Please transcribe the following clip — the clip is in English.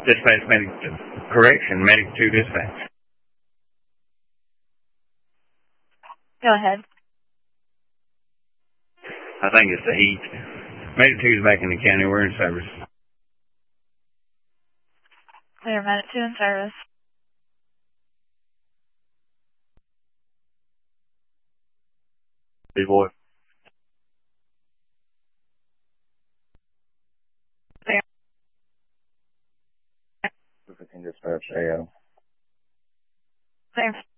Dispatch medic, correction, medic 2 dispatch. Go ahead. I think it's the heat. Medic 2 is back in the county. We're in service. Clear, Medic 2 in service. Big boy. Clear. 15 dispatch, AO. Clear.